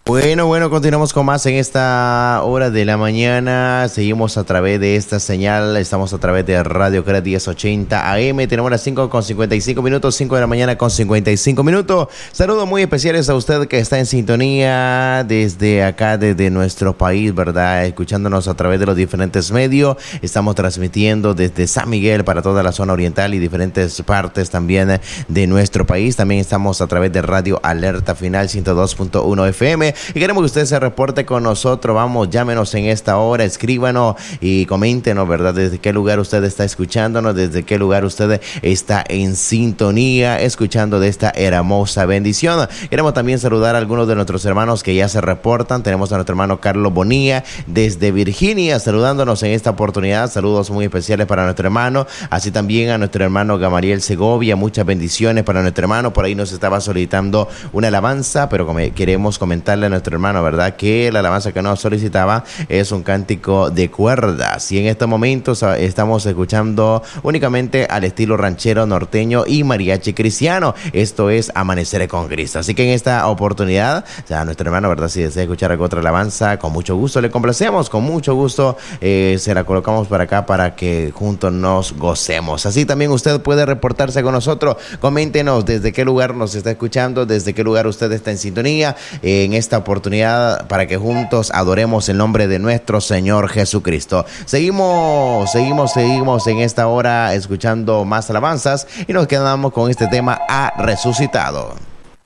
Bueno, continuamos con más en esta hora de la mañana. Seguimos a través de esta señal. Estamos a través de Radio Cred 1080 AM. Tenemos las 5:55, 5 de la mañana con 55 minutos. Saludos muy especiales a usted que está en sintonía desde acá, desde nuestro país, ¿verdad? Escuchándonos a través de los diferentes medios. Estamos transmitiendo desde San Miguel para toda la zona oriental y diferentes partes también de nuestro país. También estamos a través de Radio Alerta Final 102.1 FM. Y queremos que usted se reporte con nosotros. Vamos, llámenos en esta hora, escríbanos y coméntenos, ¿verdad? Desde qué lugar usted está escuchándonos, desde qué lugar usted está en sintonía, escuchando de esta hermosa bendición. Queremos también saludar a algunos de nuestros hermanos que ya se reportan. Tenemos a nuestro hermano Carlos Bonilla desde Virginia, saludándonos en esta oportunidad. Saludos muy especiales para nuestro hermano. Así también a nuestro hermano Gamaliel Segovia. Muchas bendiciones para nuestro hermano. Por ahí nos estaba solicitando una alabanza, pero queremos comentarle a nuestro hermano, ¿verdad?, que la alabanza que nos solicitaba es un cántico de cuerdas. Y en estos momentos estamos escuchando únicamente al estilo ranchero, norteño y mariachi cristiano. Esto es Amanecer con Cristo. Así que en esta oportunidad, nuestro hermano, ¿verdad?, si desea escuchar alguna otra alabanza, con mucho gusto le complacemos, con mucho gusto se la colocamos para acá para que juntos nos gocemos. Así también usted puede reportarse con nosotros. Coméntenos desde qué lugar nos está escuchando, desde qué lugar usted está en sintonía en esta oportunidad para que juntos adoremos el nombre de nuestro Señor Jesucristo. Seguimos en esta hora escuchando más alabanzas y nos quedamos con este tema: ha resucitado.